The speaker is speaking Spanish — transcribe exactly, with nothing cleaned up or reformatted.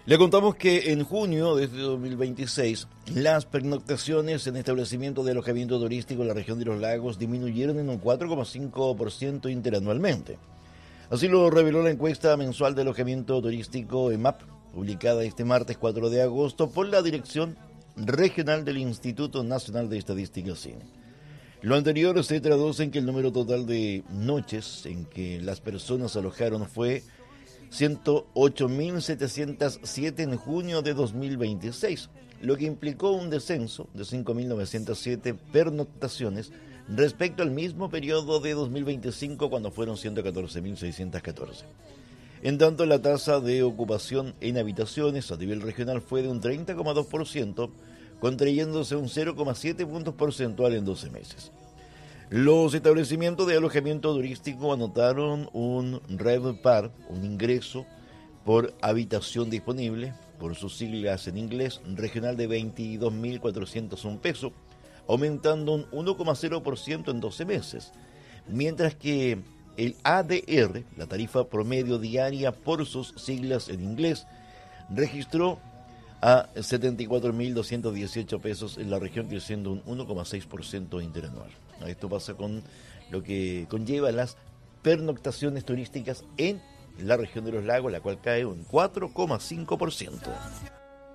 Le contamos que en junio de este dos mil veintiséis, las pernoctaciones en establecimientos de alojamiento turístico en la región de los lagos disminuyeron en un cuatro coma cinco por ciento interanualmente. Así lo reveló la encuesta mensual de alojamiento turístico EMAP, publicada este martes cuatro de agosto por la Dirección Regional del Instituto Nacional de Estadística (C I N E). Lo anterior se traduce en que el número total de noches en que las personas alojaron fue ciento ocho mil setecientos siete en junio de dos mil veintiséis, lo que implicó un descenso de cinco mil novecientos siete pernoctaciones respecto al mismo periodo de dos mil veinticinco, cuando fueron ciento catorce mil seiscientos catorce. En tanto, la tasa de ocupación en habitaciones a nivel regional fue de un treinta coma dos por ciento, contrayéndose un cero coma siete puntos porcentuales en doce meses. Los establecimientos de alojamiento turístico anotaron un RevPAR, un ingreso por habitación disponible, por sus siglas en inglés, regional de veintidós mil cuatrocientos un pesos, aumentando un uno coma cero por ciento en doce meses, mientras que el A D R, la tarifa promedio diaria por sus siglas en inglés, registró a setenta y cuatro mil doscientos dieciocho pesos en la región, creciendo un uno coma seis por ciento interanual. Esto pasa con lo que conlleva las pernoctaciones turísticas en la región de los lagos, la cual cae un cuatro coma cinco por ciento.